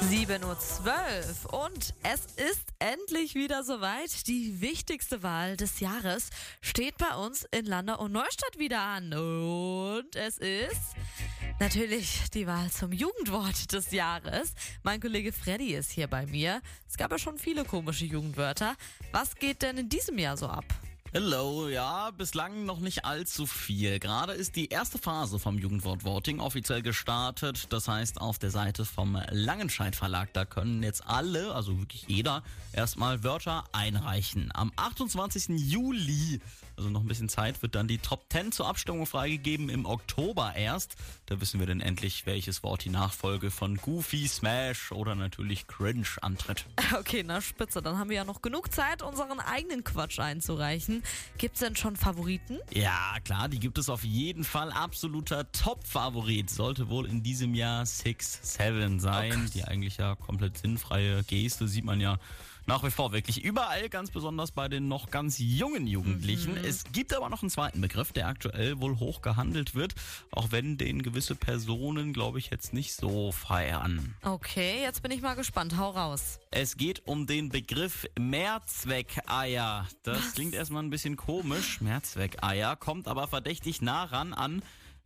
7:12 Uhr und es ist endlich wieder soweit. Die wichtigste Wahl des Jahres steht bei uns in Landau und Neustadt wieder an. Und es ist natürlich die Wahl zum Jugendwort des Jahres. Mein Kollege Freddy ist hier bei mir. Es gab ja schon viele komische Jugendwörter. Was geht denn in diesem Jahr so ab? Hello, ja, bislang noch nicht allzu viel. Gerade ist die erste Phase vom Jugendwort-Voting offiziell gestartet. Das heißt, auf der Seite vom Langenscheidt Verlag, da können jetzt alle, also wirklich jeder, erstmal Wörter einreichen. Am 28. Juli, also noch ein bisschen Zeit, wird dann die Top 10 zur Abstimmung freigegeben, im Oktober erst. Da wissen wir dann endlich, welches Wort die Nachfolge von Goofy, Smash oder natürlich Cringe antritt. Okay, na spitze, dann haben wir ja noch genug Zeit, unseren eigenen Quatsch einzureichen. Gibt's denn schon Favoriten? Ja, klar, die gibt es auf jeden Fall. Absoluter Top-Favorit sollte wohl in diesem Jahr 6-7 sein. Die eigentlich ja komplett sinnfreie Geste sieht man ja nach wie vor wirklich überall, ganz besonders bei den noch ganz jungen Jugendlichen. Es gibt aber noch einen zweiten Begriff, der aktuell wohl hoch gehandelt wird, auch wenn den gewisse Personen, glaube ich, jetzt nicht so feiern. Okay, jetzt bin ich mal gespannt. Hau raus. Es geht um den Begriff Mehrzweckeier. Das klingt erstmal ein bisschen komisch. Mehrzweckeier kommt aber verdächtig nah ran an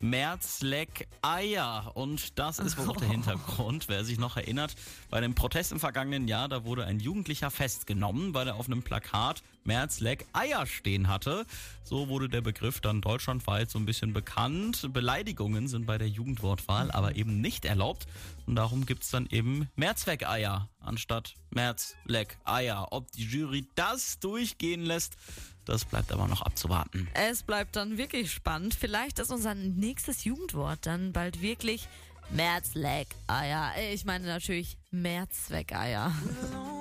Mehrzweckeier. Und das ist wohl auch der Hintergrund. Wer sich noch erinnert, bei dem Protest im vergangenen Jahr, da wurde ein Jugendlicher festgenommen, weil er auf einem Plakat Mehrzweckeier stehen hatte. So wurde der Begriff dann deutschlandweit so ein bisschen bekannt. Beleidigungen sind bei der Jugendwortwahl aber eben nicht erlaubt. Und darum gibt's dann eben Mehrzweckeier anstatt Mehrzweckeier. Ob die Jury das durchgehen lässt, das bleibt aber noch abzuwarten. Es bleibt dann wirklich spannend. Vielleicht ist unser nächstes Jugendwort dann bald wirklich Mehrzweckeier. Ich meine natürlich Mehrzweckeier.